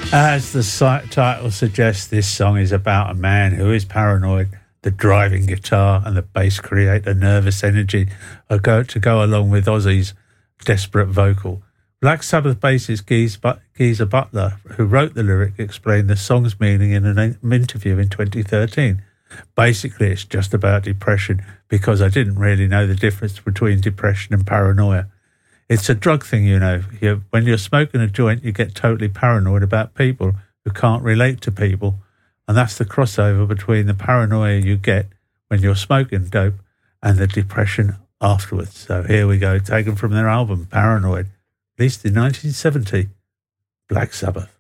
As the title suggests, this song is about a man who is paranoid. The driving guitar and the bass create a nervous energy to go along with Ozzy's desperate vocal. Black Sabbath bassist Geezer Butler, who wrote the lyric, explained the song's meaning in an interview in 2013. Basically, it's just about depression because I didn't really know the difference between depression and paranoia. It's a drug thing, you know. When you're smoking a joint, you get totally paranoid about people who can't relate to people. And that's the crossover between the paranoia you get when you're smoking dope and the depression afterwards. So here we go, taken from their album, Paranoid, released in 1970, Black Sabbath.